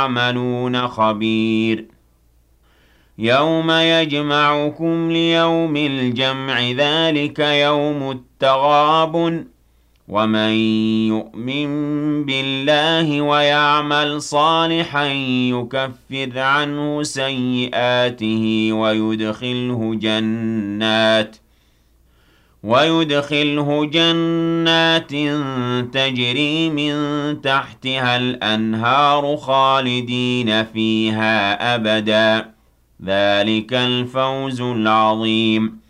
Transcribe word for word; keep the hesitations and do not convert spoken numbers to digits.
تعملون خبير يوم يجمعكم ليوم الجمع ذلك يوم التغابن ومن يؤمن بالله ويعمل صالحا يكفر عنه سيئاته ويدخله جنات ويدخله جنات تجري من تحتها الأنهار خالدين فيها أبدا ذلك الفوز العظيم